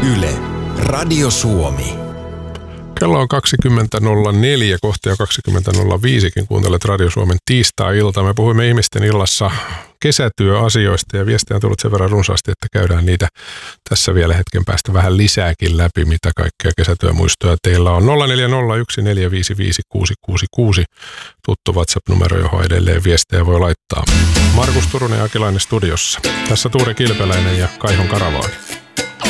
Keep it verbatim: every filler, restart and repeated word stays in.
Yle, Radio Suomi. Kello on kaksikymmentä nolla neljä, kohta jo kaksikymmentä nolla viisikin. Kuuntelet Radio Suomen tiistai-ilta. Me puhuimme ihmisten illassa kesätyöasioista ja viestejä on tullut sen verran runsaasti, että käydään niitä tässä vielä hetken päästä vähän lisääkin läpi, mitä kaikkea kesätyömuistoja teillä on. nolla neljä nolla yksi neljä viisi viisi kuusi kuusi kuusi tuttu WhatsApp-numero, johon edelleen viestejä voi laittaa. Markus Turunen ja Akilainen studiossa. Tässä Tuure Kilpeläinen ja Kaihon Karavaani.